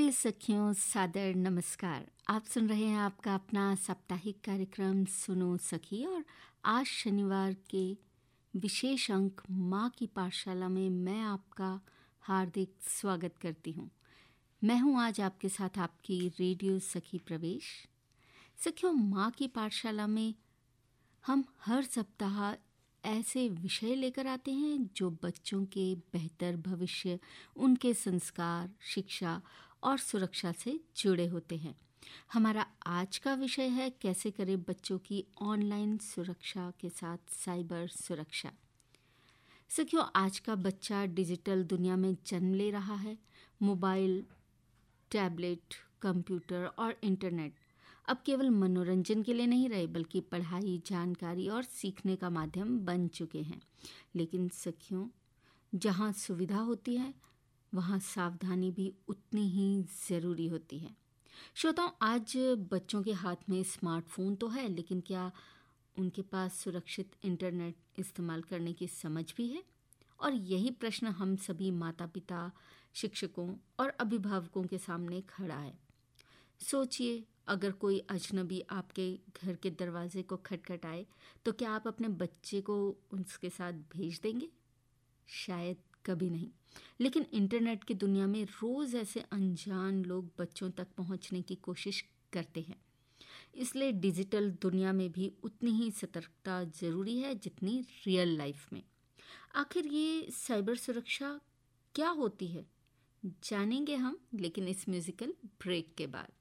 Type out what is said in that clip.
प्रिय सखियों, सादर नमस्कार। आप सुन रहे हैं आपका अपना साप्ताहिक कार्यक्रम सुनो सखी, और आज शनिवार के विशेष अंक माँ की पाठशाला में मैं आपका हार्दिक स्वागत करती हूँ। मैं हूँ आज आपके साथ आपकी रेडियो सखी प्रवेश। सखियों, माँ की पाठशाला में हम हर सप्ताह ऐसे विषय लेकर आते हैं जो बच्चों के बेहतर भविष्य, उनके संस्कार, शिक्षा और सुरक्षा से जुड़े होते हैं। हमारा आज का विषय है कैसे करें बच्चों की ऑनलाइन सुरक्षा के साथ साइबर सुरक्षा। सखियों, आज का बच्चा डिजिटल दुनिया में जन्म ले रहा है। मोबाइल, टैबलेट, कंप्यूटर और इंटरनेट अब केवल मनोरंजन के लिए नहीं रहे, बल्कि पढ़ाई, जानकारी और सीखने का माध्यम बन चुके हैं। लेकिन सखियों, जहाँ सुविधा होती है वहाँ सावधानी भी उतनी ही ज़रूरी होती है। श्रोताओं, आज बच्चों के हाथ में स्मार्टफोन तो है, लेकिन क्या उनके पास सुरक्षित इंटरनेट इस्तेमाल करने की समझ भी है? और यही प्रश्न हम सभी माता पिता, शिक्षकों और अभिभावकों के सामने खड़ा है। सोचिए, अगर कोई अजनबी आपके घर के दरवाजे को खटखटाए तो क्या आप अपने बच्चे को उसके साथ भेज देंगे? शायद कभी नहीं। लेकिन इंटरनेट की दुनिया में रोज़ ऐसे अनजान लोग बच्चों तक पहुंचने की कोशिश करते हैं। इसलिए डिजिटल दुनिया में भी उतनी ही सतर्कता ज़रूरी है जितनी रियल लाइफ में। आखिर ये साइबर सुरक्षा क्या होती है, जानेंगे हम, लेकिन इस म्यूजिकल ब्रेक के बाद।